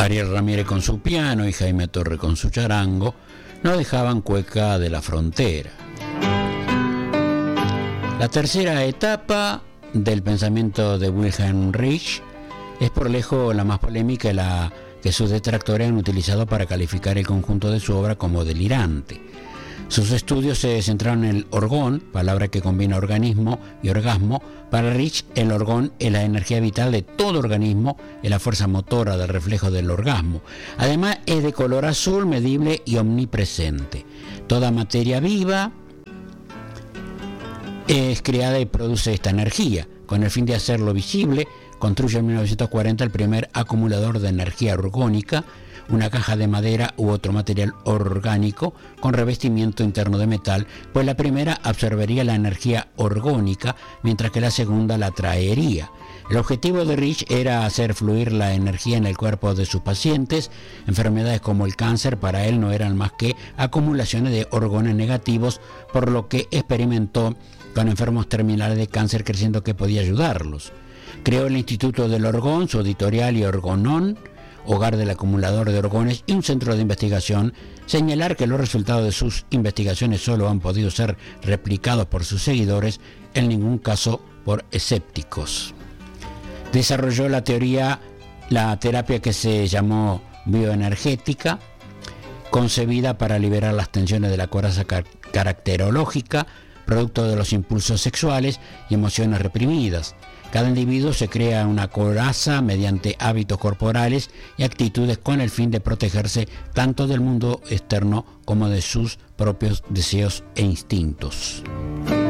Ariel Ramírez con su piano y Jaime Torre con su charango no dejaban Cueca de la Frontera. La tercera etapa del pensamiento de Wilhelm Reich es por lejos la más polémica y la que sus detractores han utilizado para calificar el conjunto de su obra como delirante. Sus estudios se centraron en el orgón, palabra que combina organismo y orgasmo. Para Reich, el orgón es la energía vital de todo organismo, es la fuerza motora del reflejo del orgasmo. Además, es de color azul, medible y omnipresente. Toda materia viva es creada y produce esta energía. Con el fin de hacerlo visible, construye en 1940 el primer acumulador de energía orgónica, una caja de madera u otro material orgánico con revestimiento interno de metal, pues la primera absorbería la energía orgónica, mientras que la segunda la traería. El objetivo de Reich era hacer fluir la energía en el cuerpo de sus pacientes. Enfermedades como el cáncer para él no eran más que acumulaciones de orgones negativos, por lo que experimentó con enfermos terminales de cáncer, creyendo que podía ayudarlos. Creó el Instituto del Orgón, su editorial y Orgonón, hogar del acumulador de orgones, y un centro de investigación. Señalar que los resultados de sus investigaciones solo han podido ser replicados por sus seguidores, en ningún caso por escépticos. Desarrolló la terapia que se llamó bioenergética, concebida para liberar las tensiones de la coraza caracterológica, producto de los impulsos sexuales y emociones reprimidas. Cada individuo se crea una coraza mediante hábitos corporales y actitudes con el fin de protegerse tanto del mundo externo como de sus propios deseos e instintos.